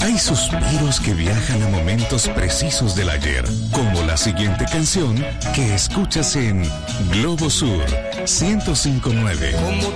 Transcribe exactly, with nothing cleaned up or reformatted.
Hay suspiros que viajan a momentos precisos del ayer, como la siguiente canción que escuchas en Globo Sur ciento cinco punto nueve. Como